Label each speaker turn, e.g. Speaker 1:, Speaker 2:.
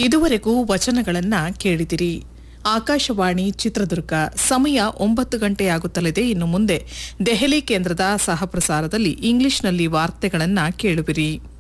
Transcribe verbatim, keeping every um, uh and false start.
Speaker 1: ಇದುವರೆಗೂ ವಚನಗಳನ್ನ ಕೇಳಿದಿರಿ. ಆಕಾಶವಾಣಿ ಚಿತ್ರದುರ್ಗ. ಸಮಯ ಒಂಬತ್ತು ಗಂಟೆಯಾಗುತ್ತಲಿದೆ. ಇನ್ನು ಮುಂದೆ ದೆಹಲಿ ಕೇಂದ್ರದ ಸಹಪ್ರಸಾರದಲ್ಲಿ ಇಂಗ್ಲಿಷ್ನಲ್ಲಿ ವಾರ್ತೆಗಳನ್ನ ಕೇಳುವಿರಿ.